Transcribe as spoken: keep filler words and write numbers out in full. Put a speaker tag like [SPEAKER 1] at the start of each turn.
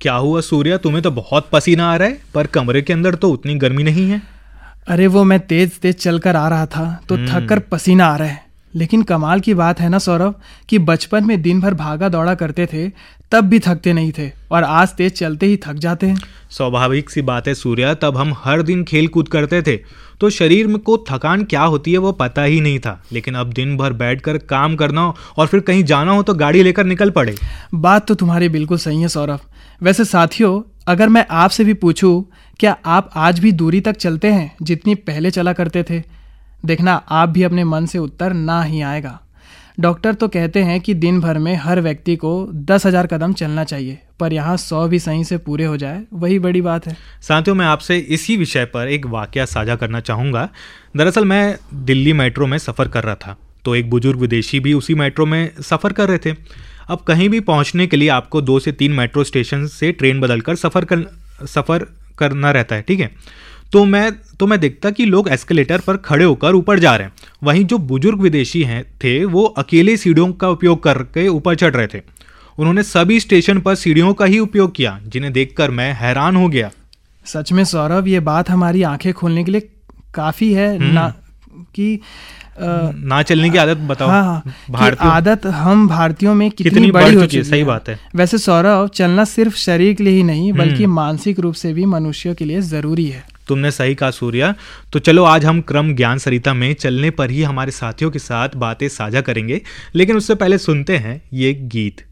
[SPEAKER 1] क्या हुआ सूर्या, तुम्हें तो बहुत पसीना आ रहा है, पर कमरे के अंदर तो उतनी गर्मी नहीं है।
[SPEAKER 2] अरे वो मैं तेज तेज चलकर आ रहा था तो थक कर पसीना आ रहा है। लेकिन कमाल की बात है ना सौरभ कि बचपन में दिन भर भागा दौड़ा करते थे तब भी थकते नहीं थे, और आज तेज चलते ही थक जाते हैं।
[SPEAKER 1] स्वाभाविक सी बात है सूर्या, तब हम हर दिन खेल कूद करते थे तो शरीर में को थकान क्या होती है वो पता ही नहीं था। लेकिन अब दिन भर बैठकर काम करना हो और फिर कहीं जाना हो तो गाड़ी लेकर निकल पड़े।
[SPEAKER 2] बात तो तुम्हारी बिल्कुल सही है सौरभ। वैसे साथियों, अगर मैं आपसे भी पूछूं, क्या आप आज भी दूरी तक चलते हैं जितनी पहले चला करते थे? देखना, आप भी अपने मन से उत्तर ना ही आएगा। डॉक्टर तो कहते हैं कि दिन भर में हर व्यक्ति को दस हजार कदम चलना चाहिए, पर यहाँ सौ भी सही से पूरे हो जाए वही बड़ी बात है।
[SPEAKER 1] साथियों, मैं आपसे इसी विषय पर एक वाकया साझा करना चाहूँगा। दरअसल मैं दिल्ली मेट्रो में सफ़र कर रहा था तो एक बुजुर्ग विदेशी भी उसी मेट्रो में सफ़र कर रहे थे। अब कहीं भी पहुँचने के लिए आपको दो से तीन मेट्रो स्टेशन से ट्रेन बदलकर सफ़र कर सफ़र करना रहता है, ठीक है। तो मैं तो मैं देखता कि लोग एस्केलेटर पर खड़े होकर ऊपर जा रहे हैं, वहीं जो बुजुर्ग विदेशी हैं थे वो अकेले सीढ़ियों का उपयोग करके ऊपर चढ़ रहे थे। उन्होंने सभी स्टेशन पर सीढ़ियों का ही उपयोग किया, जिन्हें देखकर मैं हैरान हो गया।
[SPEAKER 2] सच में सौरभ, ये बात हमारी आंखें खोलने के लिए काफ़ी है ना कि
[SPEAKER 1] आ, ना चलने की आदत बताओ।
[SPEAKER 2] हाँ, भारतीय आदत हम भारतीयों में कितनी, कितनी बड़ी हो चुकी है।
[SPEAKER 1] सही बात है।
[SPEAKER 2] वैसे सौरभ, चलना सिर्फ शरीर के लिए ही नहीं बल्कि मानसिक रूप से भी मनुष्यों के लिए जरूरी है।
[SPEAKER 1] तुमने सही कहा सूर्या। तो चलो आज हम क्रम ज्ञान सरिता में चलने पर ही हमारे साथियों के साथ बातें साझा करेंगे, लेकिन उससे पहले सुनते हैं ये गीत।